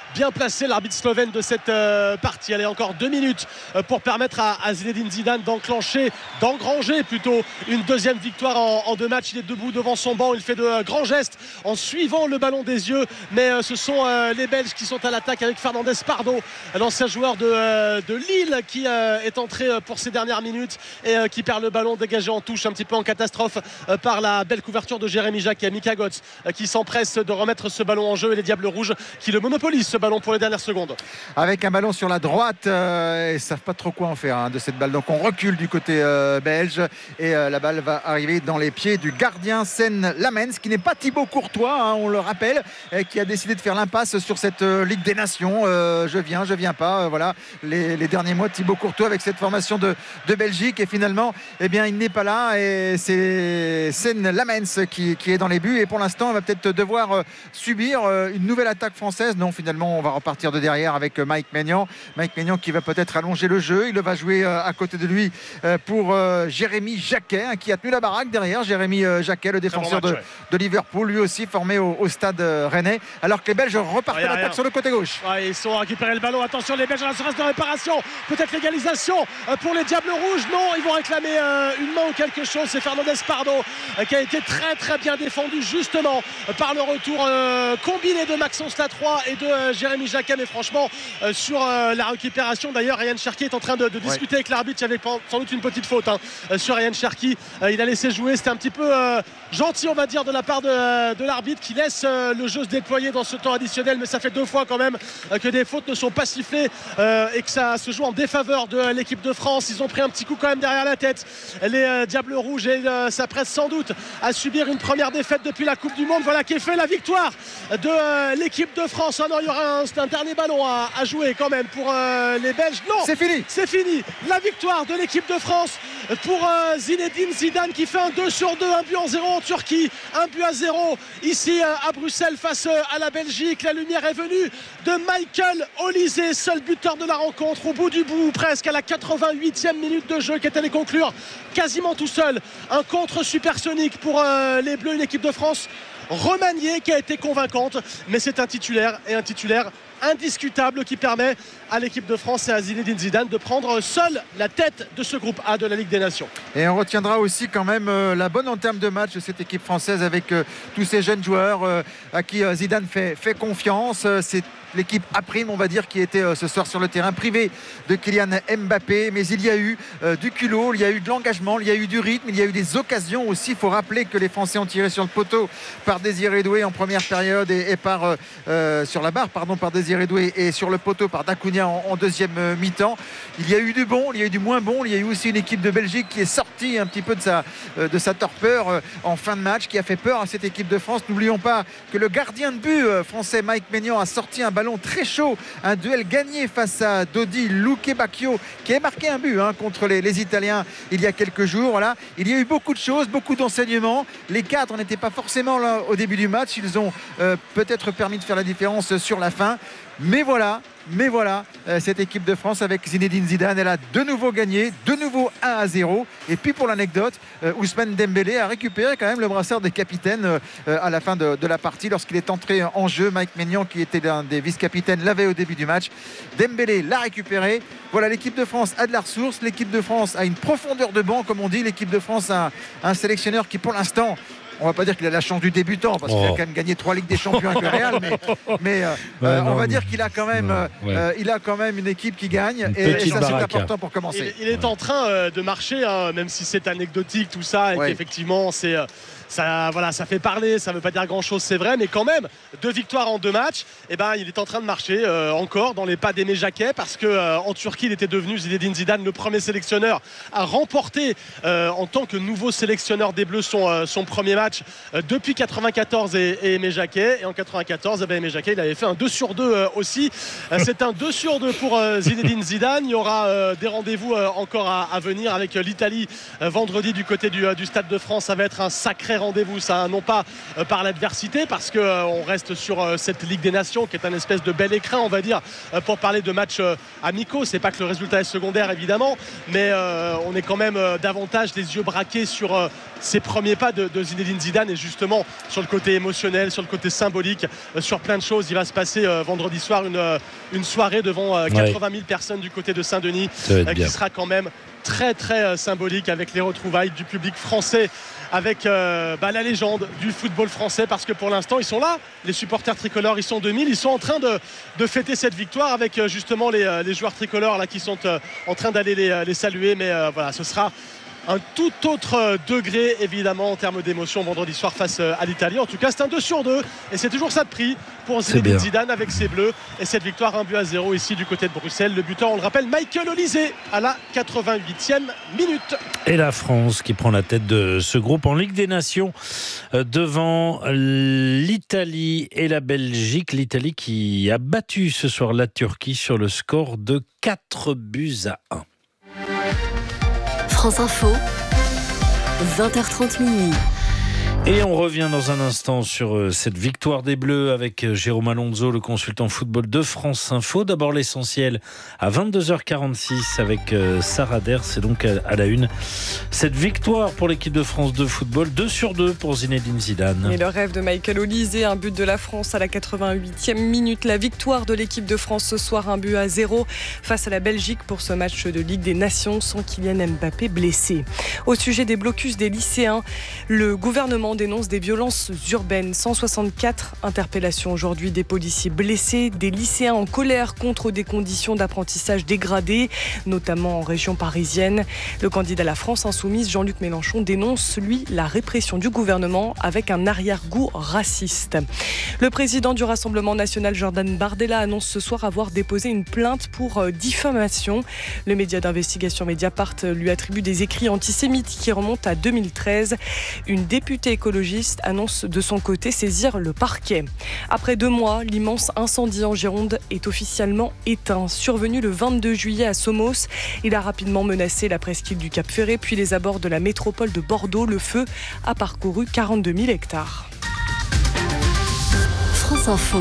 bien placé l'arbitre slovène de cette partie. Allez, encore deux minutes pour permettre à, à Zinedine Zidane d'enclencher, d'engranger plutôt une deuxième victoire en, en deux matchs. Il est debout devant son banc, il fait de grands gestes en suivant le ballon des yeux, mais euh, ce sont euh, les Belges qui sont à l'attaque avec Fernandez Pardo, l'ancien joueur de, euh, de Lille qui euh, est entré pour ces dernières minutes et euh, qui perd le ballon dégagé en touche, un petit peu en catastrophe euh, par la belle couverture de Jérémy Jacquet. Mika Götze euh, qui s'empresse de remettre ce ballon en jeu et les Diables Rouges qui le monopolisent ce ballon pour les dernières secondes. Avec un ballon sur la droite, euh, ils ne savent pas trop quoi en faire hein, de cette balle, donc on recule du côté euh, belge et euh, la balle va arriver dans les pieds du gardien Sen Lamens, qui n'est pas Thibaut Courtois, hein, on le rappelle, et qui a décidé de faire l'impasse sur cette euh, Ligue des Nations. Euh, je viens, je viens pas. Euh, voilà les, les derniers mois de Thibaut Courtois avec cette formation de, de Belgique, et finalement, eh bien, il n'est pas là et c'est Sen Lamens qui, qui est dans les buts. Et pour l'instant, il va peut-être devoir euh, subir euh, une nouvelle attaque française. Non, finalement, on va repartir de derrière avec euh, Mike Maignan. Mike Maignan qui va peut-être allonger le jeu. Il va jouer euh, à côté de lui euh, pour euh, Jérémy Jacquet, hein, qui a tenu la baraque derrière. Jérémy euh, Jacquet, le défenseur bon match, de, ouais. de Liverpool, lui aussi formé au, au stade euh, rennais, alors que les Belges repartent à l'attaque sur le côté gauche. Ouais, ils sont récupérés le ballon. Attention, les Belges à la surface de réparation. Peut-être l'égalisation euh, pour les Diables Rouges. Non, ils vont réclamer euh, une main ou quelque chose. C'est Fernandez Pardo euh, qui a été très très bien défendu justement euh, par le retour euh, combiné de Maxence Latroy et de euh, Jérémy Jacquet. Mais franchement, euh, sur euh, la récupération, d'ailleurs, Ryan Cherki est en train de, de discuter ouais. avec l'arbitre. Il y avait sans doute une petite faute hein, euh, sur Ryan Cherki. Euh, il a laissé jouer. C'était un petit peu euh, gentil, on va dire, de la part de, de l'arbitre qui laisse euh, le jeu se déployer dans ce temps additionnel. Mais ça fait deux fois quand même euh, que des fautes ne sont pas sifflées euh, et que ça se joue en défaveur de l'équipe de France. Ils ont pris un petit coup quand même derrière la tête, les euh, Diables Rouges, et euh, s'apprêtent sans doute à subir une première défaite depuis la Coupe du Monde. Voilà qui est fait, la victoire de euh, l'équipe de France. Ah non, il y aura un, un dernier ballon à, à jouer quand même pour euh, les Belges. Non, c'est fini. C'est fini. La victoire de l'équipe de France pour euh, Zinedine Zidane qui fait un deux sur deux, un but en zéro en Turquie, un but à zéro ici euh, à Bruxelles face euh, à la Belgique. La lumière est venue de Michael Olise, seul buteur de la rencontre, au bout du bout, presque à la quatre-vingt-huitième minute de jeu, qui est allé conclure quasiment tout seul un contre supersonique pour euh, les Bleus, une équipe de France remaniée qui a été convaincante, mais c'est un titulaire et un titulaire indiscutable qui permet à l'équipe de France et à Zinedine Zidane de prendre seul la tête de ce groupe A de la Ligue des Nations. Et on retiendra aussi quand même euh, la bonne entame de match de cette équipe française avec euh, tous ces jeunes joueurs euh, à qui euh, Zidane fait, fait confiance. Euh, c'est l'équipe A prime, on va dire, qui était euh, ce soir sur le terrain, privée de Kylian Mbappé, mais il y a eu euh, du culot, il y a eu de l'engagement, il y a eu du rythme, il y a eu des occasions aussi. Il faut rappeler que les Français ont tiré sur le poteau par Désiré Doué en première période et, et par euh, euh, sur la barre pardon par Désiré Doué et sur le poteau par Dacunia en, en deuxième euh, mi-temps. Il y a eu du bon, il y a eu du moins bon, il y a eu aussi une équipe de Belgique qui est sortie un petit peu de sa, euh, de sa torpeur euh, en fin de match, qui a fait peur à cette équipe de France. N'oublions pas que le gardien de but euh, français Mike Maignan a sorti un ballon très chaud, un duel gagné face à Dodi Lukebakio, qui a marqué un but hein, contre les, les Italiens il y a quelques jours. Voilà. Il y a eu beaucoup de choses, beaucoup d'enseignements. Les cadres n'étaient pas forcément là au début du match, ils ont euh, peut-être permis de faire la différence sur la fin. Mais voilà, mais voilà, euh, cette équipe de France avec Zinedine Zidane, elle a de nouveau gagné, de nouveau un à zéro. Et puis pour l'anecdote, euh, Ousmane Dembélé a récupéré quand même le brassard des capitaines euh, à la fin de, de la partie lorsqu'il est entré en jeu. Mike Maignan, qui était l'un des vice-capitaines, l'avait au début du match. Dembélé l'a récupéré. Voilà, l'équipe de France a de la ressource, l'équipe de France a une profondeur de banc, comme on dit. L'équipe de France a un, un sélectionneur qui, pour l'instant, on va pas dire qu'il a la chance du débutant parce oh. qu'il a quand même gagné trois Ligues des Champions avec le Real, mais, mais euh, ouais, euh, on va dire qu'il a quand même, euh, ouais. il a quand même une équipe qui gagne et, et ça baraque. C'est important pour commencer. Il, il est ouais. en train euh, de marcher, hein, même si c'est anecdotique tout ça et ouais. qu'effectivement c'est euh, ça, voilà, ça fait parler, ça ne veut pas dire grand-chose, c'est vrai, mais quand même, deux victoires en deux matchs, et ben, il est en train de marcher euh, encore dans les pas d'Aimé Jacquet, parce qu'en euh, Turquie, il était devenu, Zinedine Zidane, le premier sélectionneur à remporter euh, en tant que nouveau sélectionneur des Bleus son, euh, son premier match euh, depuis quatre-vingt-quatorze et, et Aimé Jacquet. Et en quatre-vingt-quatorze, eh ben, Aimé Jacquet, il avait fait un deux sur deux euh, aussi. Euh, c'est un deux sur deux pour euh, Zinedine Zidane. Il y aura euh, des rendez-vous euh, encore à, à venir avec l'Italie euh, vendredi du côté du, euh, du Stade de France. Ça va être un sacré rendez-vous, ça, non pas euh, par l'adversité, parce qu'on euh, reste sur euh, cette Ligue des Nations qui est un espèce de bel écrin, on va dire, euh, pour parler de matchs euh, amicaux. C'est pas que le résultat est secondaire, évidemment, mais euh, on est quand même euh, davantage les yeux braqués sur euh, ces premiers pas de, de Zinedine Zidane, et justement sur le côté émotionnel, sur le côté symbolique, euh, sur plein de choses. Il va se passer euh, vendredi soir une, euh, une soirée devant euh, quatre-vingt mille personnes du côté de Saint-Denis, euh, qui sera quand même très très euh, symbolique, avec les retrouvailles du public français, avec euh, bah, la légende du football français, parce que pour l'instant ils sont là, les supporters tricolores, ils sont deux mille, ils sont en train de, de fêter cette victoire avec euh, justement les, euh, les joueurs tricolores là, qui sont euh, en train d'aller les, les saluer, mais euh, voilà, ce sera un tout autre degré évidemment en termes d'émotion vendredi soir face à l'Italie. En tout cas, c'est un deux sur deux et c'est toujours ça de prix pour Zinedine Zidane avec ses Bleus, et cette victoire un but à zéro ici du côté de Bruxelles. Le buteur, on le rappelle, Michael Olise à la quatre-vingt-huitième minute. Et la France qui prend la tête de ce groupe en Ligue des Nations devant l'Italie et la Belgique. L'Italie qui a battu ce soir la Turquie sur le score de quatre buts à un. France Info, vingt heures trente minuit. Et on revient dans un instant sur cette victoire des Bleus avec Jérôme Alonso, le consultant football de France Info. D'abord l'essentiel à vingt-deux heures quarante-six avec Sarah Der. C'est donc à la une cette victoire pour l'équipe de France de football, deux sur deux pour Zinedine Zidane. Et le rêve de Michael Olise, un but de la France à la quatre-vingt-huitième minute. La victoire de l'équipe de France ce soir, un but à zéro face à la Belgique pour ce match de Ligue des Nations sans Kylian Mbappé blessé. Au sujet des blocus des lycéens, le gouvernement dénonce des violences urbaines. cent soixante-quatre interpellations aujourd'hui, des policiers blessés, des lycéens en colère contre des conditions d'apprentissage dégradées, notamment en région parisienne. Le candidat à la France insoumise, Jean-Luc Mélenchon, dénonce, lui, la répression du gouvernement avec un arrière-goût raciste. Le président du Rassemblement national, Jordan Bardella, annonce ce soir avoir déposé une plainte pour diffamation. Le média d'investigation Mediapart lui attribue des écrits antisémites qui remontent à deux mille treize. Une députée écologiste annonce de son côté saisir le parquet. Après deux mois, l'immense incendie en Gironde est officiellement éteint. Survenu le vingt-deux juillet à Somos, il a rapidement menacé la presqu'île du Cap Ferret, puis les abords de la métropole de Bordeaux. Le feu a parcouru quarante-deux mille hectares. France Info.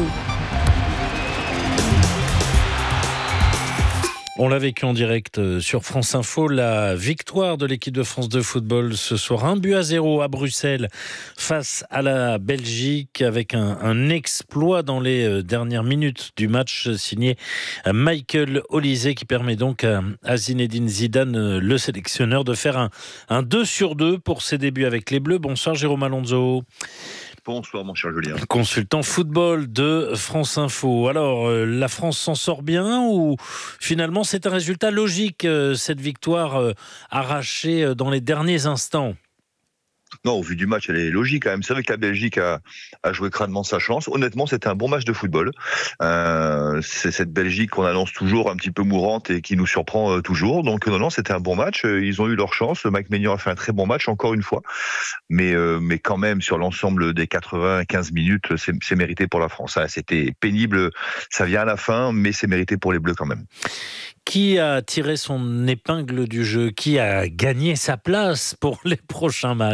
On l'a vécu en direct sur France Info, la victoire de l'équipe de France de football ce soir, un but à zéro à Bruxelles face à la Belgique, avec un, un exploit dans les dernières minutes du match signé Michael Olise, qui permet donc à, à Zinedine Zidane, le sélectionneur, de faire un, un deux sur deux pour ses débuts avec les Bleus. Bonsoir Jérôme Alonso. Bonsoir mon cher Julien. Consultant football de France Info. Alors, euh, la France s'en sort bien ou finalement c'est un résultat logique, euh, cette victoire euh, arrachée euh, dans les derniers instants ? Non, au vu du match, elle est logique quand même. C'est vrai que la Belgique a, a joué crânement sa chance. Honnêtement, c'était un bon match de football. Euh, c'est cette Belgique qu'on annonce toujours un petit peu mourante et qui nous surprend euh, toujours. Donc non, non, c'était un bon match. Ils ont eu leur chance. Mike Maignan a fait un très bon match, encore une fois. Mais, euh, mais quand même, sur l'ensemble des quatre-vingt-quinze minutes, c'est, c'est mérité pour la France. Hein. C'était pénible, ça vient à la fin, mais c'est mérité pour les Bleus quand même. Qui a tiré son épingle du jeu ? Qui a gagné sa place pour les prochains matchs ?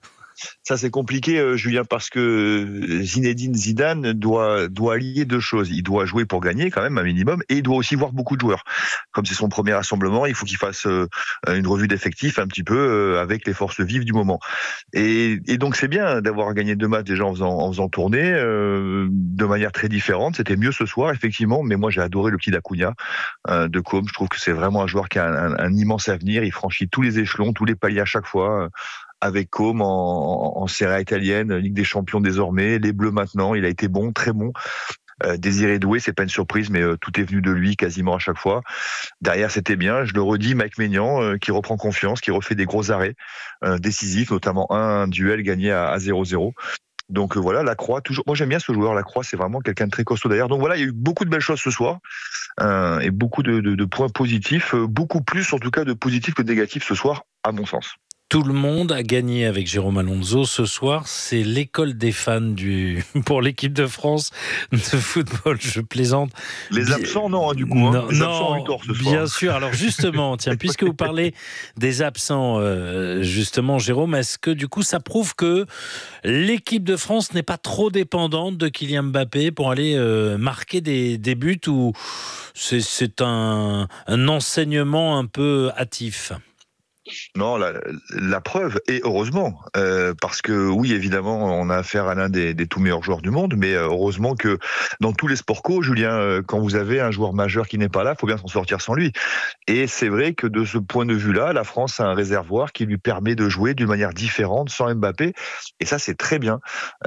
Ça, c'est compliqué, euh, Julien, parce que Zinedine Zidane doit, doit allier deux choses. Il doit jouer pour gagner, quand même, un minimum, et il doit aussi voir beaucoup de joueurs. Comme c'est son premier rassemblement, il faut qu'il fasse euh, une revue d'effectifs un petit peu euh, avec les forces vives du moment. Et, et donc, c'est bien d'avoir gagné deux matchs déjà en faisant, en faisant tourner euh, de manière très différente. C'était mieux ce soir, effectivement, mais moi, j'ai adoré le petit d'Acuna euh, de Com. Je trouve que c'est vraiment un joueur qui a un, un, un immense avenir. Il franchit tous les échelons, tous les paliers à chaque fois. Euh, avec Com en, en, en Serie A italienne, Ligue des Champions désormais, les Bleus maintenant, il a été bon, très bon. Euh, Désiré Doué, c'est pas une surprise, mais euh, tout est venu de lui quasiment à chaque fois. Derrière, c'était bien. Je le redis, Mike Maignan euh, qui reprend confiance, qui refait des gros arrêts euh, décisifs, notamment un duel gagné à, à zéro zéro. Donc euh, voilà, Lacroix, toujours. Moi j'aime bien ce joueur, Lacroix, c'est vraiment quelqu'un de très costaud d'ailleurs. Donc voilà, il y a eu beaucoup de belles choses ce soir euh, et beaucoup de, de, de points positifs, euh, beaucoup plus en tout cas de positifs que de négatifs ce soir, à mon sens. Tout le monde a gagné avec Jérôme Alonso ce soir. C'est l'école des fans du... pour l'équipe de France de football. Je plaisante. Les absents, non, hein, du coup. Hein. Non, Les non, absents ont eu tort ce soir. Bien sûr. Alors justement, tiens, puisque vous parlez des absents, euh, justement, Jérôme, est-ce que du coup, ça prouve que l'équipe de France n'est pas trop dépendante de Kylian Mbappé pour aller euh, marquer des, des buts, ou c'est, c'est un, un enseignement un peu hâtif ? Non, la, la preuve, et heureusement, euh, parce que oui, évidemment, on a affaire à l'un des, des tout meilleurs joueurs du monde, mais heureusement que dans tous les sports co, Julien, quand vous avez un joueur majeur qui n'est pas là, il faut bien s'en sortir sans lui. Et c'est vrai que de ce point de vue-là, la France a un réservoir qui lui permet de jouer d'une manière différente sans Mbappé, et ça c'est très bien,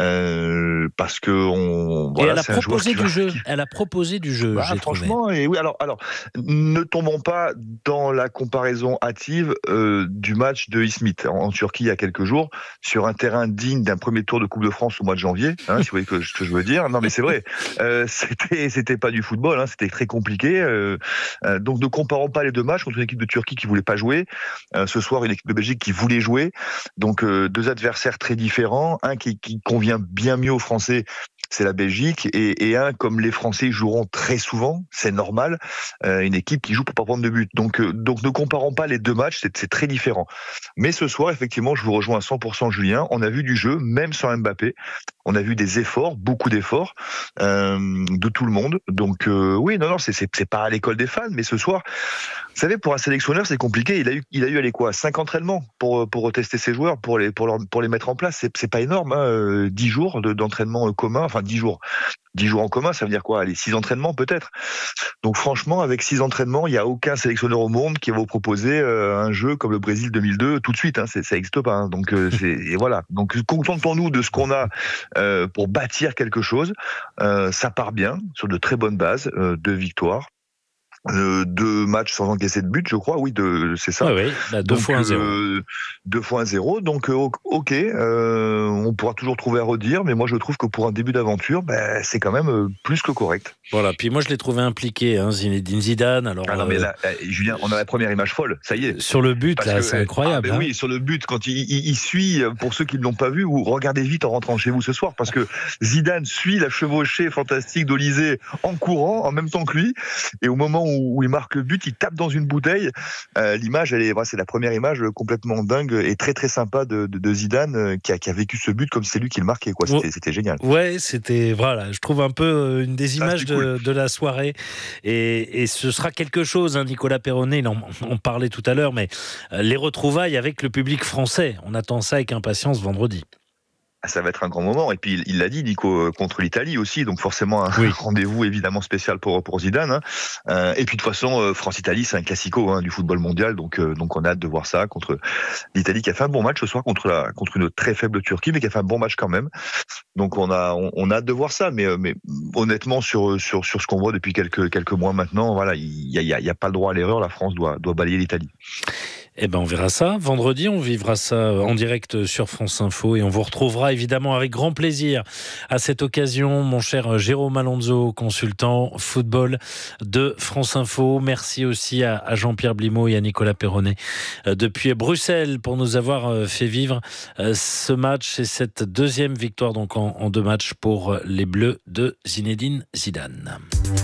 euh, parce que on. Voilà, et elle a c'est proposé du va... jeu. Elle a proposé du jeu. Bah, j'ai franchement, trouvé. et oui, alors, alors, ne tombons pas dans la comparaison hâtive euh, du match de Izmit en, en Turquie il y a quelques jours, sur un terrain digne d'un premier tour de Coupe de France au mois de janvier, hein, si vous voyez que, ce que je veux dire. Non mais c'est vrai, euh, c'était, c'était pas du football, hein, c'était très compliqué. Euh, euh, donc ne comparons pas les deux matchs contre une équipe de Turquie qui voulait pas jouer, euh, ce soir une équipe de Belgique qui voulait jouer. Donc euh, deux adversaires très différents, un qui, qui convient bien mieux aux Français, c'est la Belgique, et, et un, comme les Français joueront très souvent, c'est normal, euh, une équipe qui joue pour pas prendre de but. Donc, euh, donc ne comparons pas les deux matchs, c'est, c'est très différent. Mais ce soir, effectivement, je vous rejoins à cent pour cent, Julien, on a vu du jeu, même sans Mbappé, on a vu des efforts, beaucoup d'efforts, euh, de tout le monde. Donc euh, oui, non, non, c'est, c'est, c'est pas à l'école des fans, mais ce soir, vous savez, pour un sélectionneur, c'est compliqué. Il a eu, il a eu, allez quoi, cinq entraînements pour pour tester ses joueurs, pour les pour leur, pour les mettre en place. C'est, c'est pas énorme, hein, dix jours de, d'entraînement commun, enfin dix jours, dix jours en commun, ça veut dire quoi? Allez, six entraînements peut-être. Donc franchement, avec six entraînements, il y a aucun sélectionneur au monde qui va vous proposer euh, un jeu comme le Brésil deux mille deux tout de suite. Hein, c'est, ça n'existe pas. Hein, donc euh, c'est et voilà. Donc contentons-nous de ce qu'on a euh, pour bâtir quelque chose. Euh, ça part bien sur de très bonnes bases, euh, deux victoires. Euh, deux matchs sans encaisser de but, je crois, oui, de, c'est ça. Oui, oui, bah, deux donc, fois un zéro. Euh, deux fois un zéro, donc euh, ok, euh, on pourra toujours trouver à redire, mais moi je trouve que pour un début d'aventure, bah, c'est quand même euh, plus que correct. Voilà, puis moi je l'ai trouvé impliqué, hein, Zinedine Zidane. Alors, ah non, mais là, euh, Julien, on a la première image folle, ça y est. Sur le but, Parce là, que, c'est incroyable. Ah, ben hein. Oui, sur le but, quand il, il, il suit, pour ceux qui ne l'ont pas vu, ou regardez vite en rentrant chez vous ce soir, parce que Zidane suit la chevauchée fantastique d'Olysée en courant, en même temps que lui, et au moment où, où il marque le but, il tape dans une bouteille. Euh, l'image, elle est, voilà, c'est la première image complètement dingue et très très sympa de, de, de Zidane euh, qui, a, qui a vécu ce but comme c'est lui qui le marquait. Quoi. C'était, c'était génial. Ouais, c'était voilà, je trouve un peu une des images ah, de, cool. de la soirée et, et ce sera quelque chose. Hein, Nicolas Perronnet, il en, en parlait tout à l'heure, mais les retrouvailles avec le public français, on attend ça avec impatience vendredi. Ça va être un grand moment. Et puis, il l'a dit, Nico, contre l'Italie aussi. Donc, forcément, un oui. rendez-vous évidemment spécial pour, pour Zidane. Hein. Euh, et puis, de toute façon, France-Italie, c'est un classico hein, du football mondial. Donc, euh, donc, on a hâte de voir ça contre l'Italie qui a fait un bon match ce soir contre, la, contre une très faible Turquie, mais qui a fait un bon match quand même. Donc, on a, on, on a hâte de voir ça. Mais, mais honnêtement, sur, sur, sur ce qu'on voit depuis quelques, quelques mois maintenant, voilà, il n'y a, a, a pas le droit à l'erreur. La France doit, doit balayer l'Italie. Eh ben, on verra ça. Vendredi, on vivra ça en direct sur France Info et on vous retrouvera évidemment avec grand plaisir à cette occasion, mon cher Jérôme Alonso, consultant football de France Info. Merci aussi à, à Jean-Pierre Blimaud et à Nicolas Perronnet euh, depuis Bruxelles pour nous avoir euh, fait vivre euh, ce match et cette deuxième victoire donc en, en deux matchs pour les Bleus de Zinedine Zidane.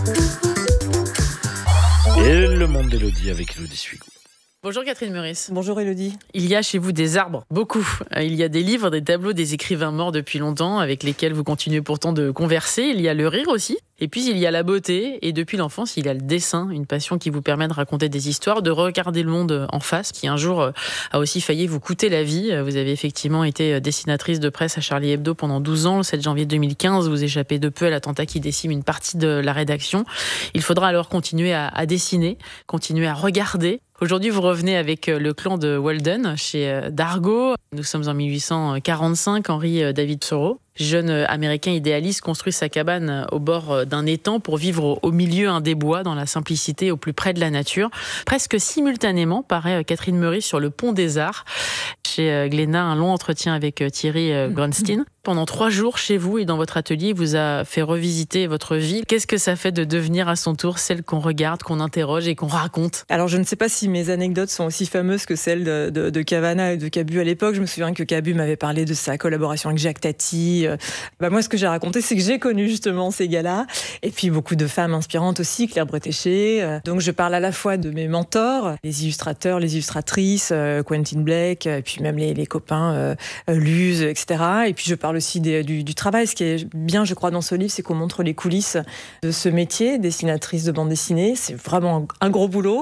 Et le monde d'Élodie avec Élodie Suigou. Bonjour Catherine Meurice. Bonjour Élodie. Il y a chez vous des arbres, beaucoup. Il y a des livres, des tableaux, des écrivains morts depuis longtemps avec lesquels vous continuez pourtant de converser. Il y a le rire aussi. Et puis il y a la beauté. Et depuis l'enfance, il y a le dessin, une passion qui vous permet de raconter des histoires, de regarder le monde en face, qui un jour a aussi failli vous coûter la vie. Vous avez effectivement été dessinatrice de presse à Charlie Hebdo pendant douze ans. Le sept janvier deux mille quinze, vous échappez de peu à l'attentat qui décime une partie de la rédaction. Il faudra alors continuer à, à dessiner, continuer à regarder. Aujourd'hui, vous revenez avec le clan de Walden chez Dargaud. Nous sommes en mille huit cent quarante-cinq. Henry David Thoreau, jeune américain idéaliste, construit sa cabane au bord d'un étang pour vivre au milieu un des bois, dans la simplicité, au plus près de la nature. Presque simultanément, paraît Catherine Meurice sur le Pont des Arts. Chez Glénat, un long entretien avec Thierry Grunstein. Pendant trois jours, chez vous et dans votre atelier, il vous a fait revisiter votre vie. Qu'est-ce que ça fait de devenir à son tour celle qu'on regarde, qu'on interroge et qu'on raconte? Alors, je ne sais pas si mes anecdotes sont aussi fameuses que celles de, de, de Cavana et de Cabu à l'époque. Je me souviens que Cabu m'avait parlé de sa collaboration avec Jacques Tati. Bah, moi, ce que j'ai raconté, c'est que j'ai connu justement ces gars-là. Et puis, beaucoup de femmes inspirantes aussi, Claire Bretéché. Donc, je parle à la fois de mes mentors, les illustrateurs, les illustratrices, Quentin Blake, et puis même les, les copains euh, Luz, et cetera. Et puis, je parle aussi des, du, du travail. Ce qui est bien, je crois, dans ce livre, c'est qu'on montre les coulisses de ce métier, dessinatrice de bande dessinée. C'est vraiment un gros boulot.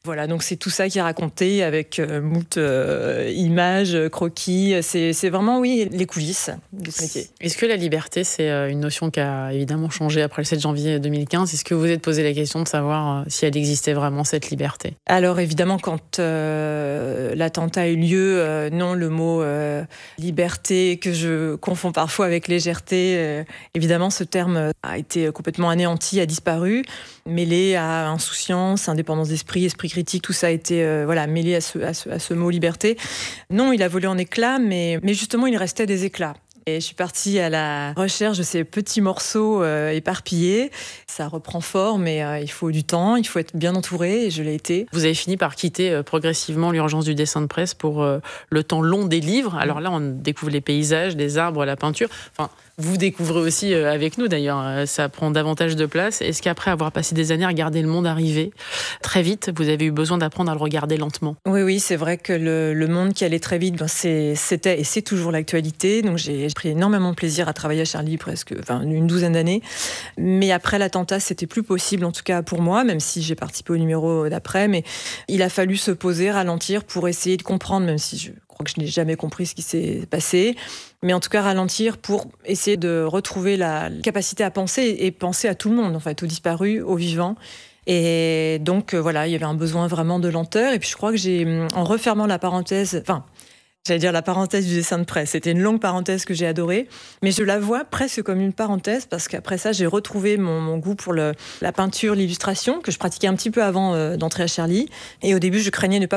Voilà, donc c'est tout ça qui est raconté avec euh, moult euh, images, croquis. C'est, c'est vraiment, oui, les coulisses de ce métier. Est-ce que la liberté, c'est une notion qui a évidemment changé après le sept janvier deux mille quinze ? Est-ce que vous vous êtes posé la question de savoir si elle existait vraiment, cette liberté ? Alors évidemment, quand euh, l'attentat a eu lieu, euh, non, le mot euh, liberté, que je confonds parfois avec légèreté, euh, évidemment, ce terme a été complètement anéanti, a disparu, mêlé à insouciance, indépendance d'esprit, esprit critique, tout ça a été euh, voilà, mêlé à ce, à, ce, à ce mot liberté. Non, il a volé en éclats, mais, mais justement, il restait des éclats. Et je suis partie à la recherche de ces petits morceaux euh, éparpillés. Ça reprend forme, mais euh, il faut du temps, il faut être bien entouré, et je l'ai été. Vous avez fini par quitter euh, progressivement l'urgence du dessin de presse pour euh, le temps long des livres. Alors là, on découvre les paysages, les arbres, la peinture. Enfin, vous découvrez aussi euh, avec nous, d'ailleurs. Ça prend davantage de place. Est-ce qu'après avoir passé des années à regarder le monde arriver très vite, vous avez eu besoin d'apprendre à le regarder lentement ? Oui, oui, c'est vrai que le, le monde qui allait très vite, ben c'est, c'était et c'est toujours l'actualité. Donc j'ai pris énormément de plaisir à travailler à Charlie, presque enfin, une douzaine d'années. Mais après l'attentat, c'était plus possible, en tout cas pour moi, même si j'ai participé au numéro d'après. Mais il a fallu se poser, ralentir pour essayer de comprendre, même si je crois que je n'ai jamais compris ce qui s'est passé. Mais en tout cas, ralentir pour essayer de retrouver la capacité à penser et penser à tout le monde, en fait, aux disparus, aux vivants. Et donc, euh, voilà, il y avait un besoin vraiment de lenteur. Et puis, je crois que j'ai, en refermant la parenthèse, enfin, j'allais dire la parenthèse du dessin de presse. C'était une longue parenthèse que j'ai adorée, mais je la vois presque comme une parenthèse parce qu'après ça, j'ai retrouvé mon, mon goût pour le, la peinture, l'illustration, que je pratiquais un petit peu avant euh, d'entrer à Charlie. Et au début, je craignais ne pas